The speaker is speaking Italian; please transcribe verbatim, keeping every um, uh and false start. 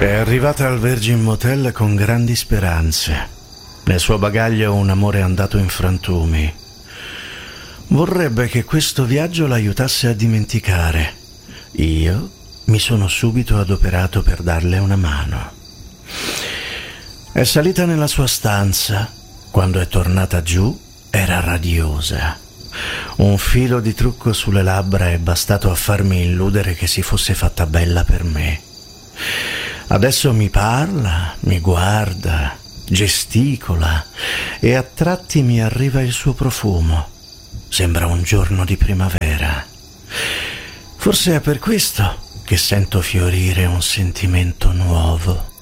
È arrivata al Virgin Motel con grandi speranze. Nel suo bagaglio un amore andato in frantumi. Vorrebbe che questo viaggio l'aiutasse a dimenticare. Io mi sono subito adoperato per darle una mano. È salita nella sua stanza. Quando è tornata giù era radiosa. Un filo di trucco sulle labbra è bastato a farmi illudere che si fosse fatta bella per me. Adesso mi parla, mi guarda, gesticola e a tratti mi arriva il suo profumo. Sembra un giorno di primavera. Forse è per questo che sento fiorire un sentimento nuovo.